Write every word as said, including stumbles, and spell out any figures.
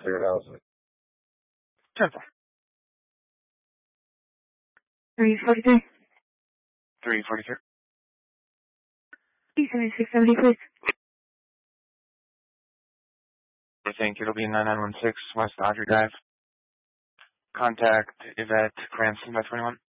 figure it out. ten four. three forty-three. three forty-three. three seventy-six seventy, please. Thank you. It'll be nine nine one six West Audrey Drive. Contact Yvette Cranston by twenty-one.